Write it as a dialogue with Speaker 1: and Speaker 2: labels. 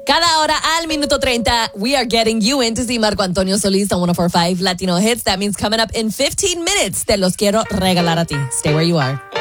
Speaker 1: Cada hora al minuto 30, we are getting you in to see Marco Antonio Solís on 104.5 Latino Hits. That means coming up in 15 minutes, te los quiero regalar a ti. Stay where you are.